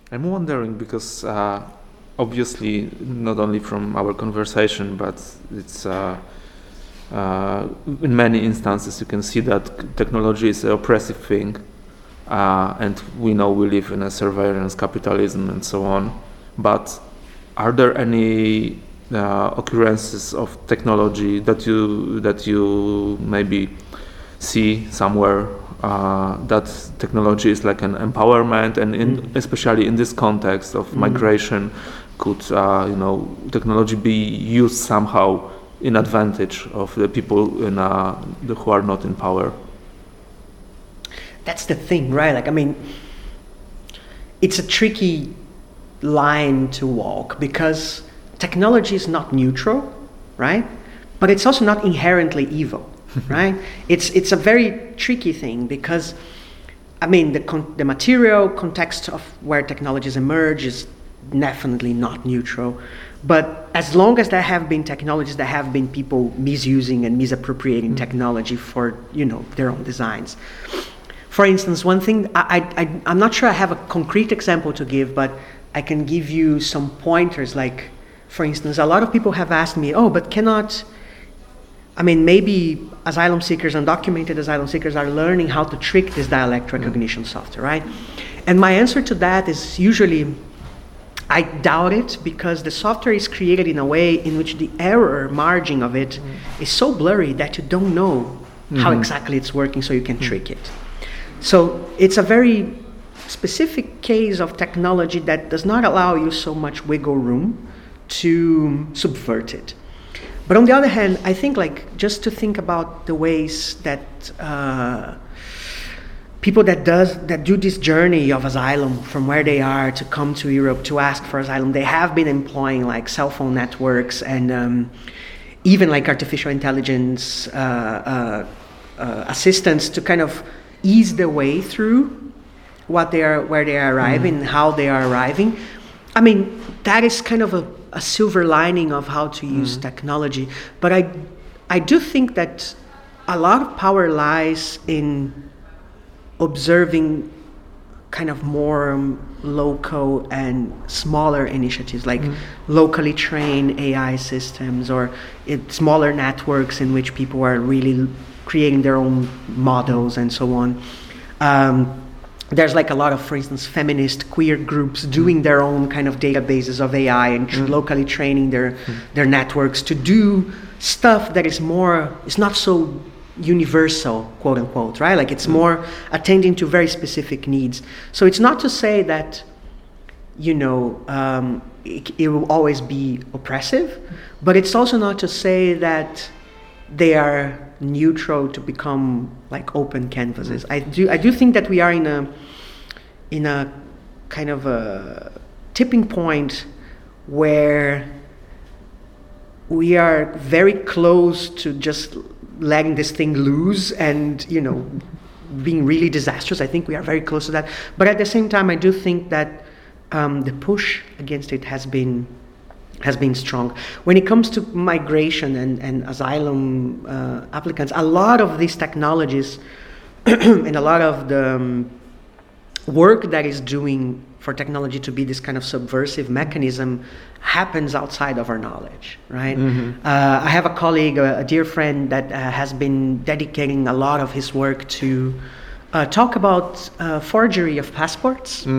I'm wondering because obviously not only from our conversation, but it's in many instances you can see that technology is an oppressive thing, and we know we live in a surveillance capitalism and so on. But are there any occurrences of technology that you maybe see somewhere? That technology is like an empowerment, and especially in this context of migration, could technology be used somehow in advantage of the people who are not in power? That's the thing, right? Like, I mean, it's a tricky line to walk because technology is not neutral, right? But it's also not inherently evil. Right? It's a very tricky thing because, I mean, the material context of where technologies emerge is definitely not neutral. But as long as there have been technologies, there have been people misusing and misappropriating technology for, their own designs. For instance, one thing, I'm not sure I have a concrete example to give, but I can give you some pointers. Like, for instance, a lot of people have asked me, maybe asylum seekers, undocumented asylum seekers are learning how to trick this dialect recognition software, right? And my answer to that is usually, I doubt it, because the software is created in a way in which the error margin of it is so blurry that you don't know how exactly it's working, so you can trick it. So it's a very specific case of technology that does not allow you so much wiggle room to subvert it. But on the other hand, I think just to think about the ways that people that do this journey of asylum from where they are to come to Europe to ask for asylum, they have been employing cell phone networks and even artificial intelligence assistants to kind of ease their way through where they are arriving, how they are arriving. I mean, that is kind of a silver lining of how to use technology. But I do think that a lot of power lies in observing kind of more local and smaller initiatives, like locally trained AI systems or smaller networks in which people are really creating their own models and so on. There's a lot of, for instance, feminist queer groups doing their own kind of databases of AI and locally training their networks to do stuff that is it's not so universal, quote unquote, right? It's more attending to very specific needs. So it's not to say that, it will always be oppressive, but it's also not to say that they are neutral to become open canvases. I do think that we are in a kind of a tipping point where we are very close to just letting this thing loose and being really disastrous. I think we are very close to that. But at the same time, I do think that the push against it has been strong. When it comes to migration and asylum applicants, a lot of these technologies and a lot of the work that is doing for technology to be this kind of subversive mechanism happens outside of our knowledge, right? I have a colleague, a dear friend, that has been dedicating a lot of his work to talk about forgery of passports.